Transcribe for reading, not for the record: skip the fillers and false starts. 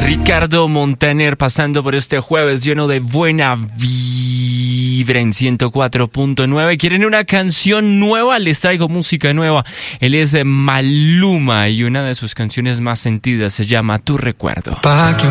Ricardo Montaner pasando por este jueves lleno de buena vibra en 104.9. ¿Quieren una canción nueva? Les traigo música nueva. Él es Maluma y una de sus canciones más sentidas se llama Tu Recuerdo. Pa' que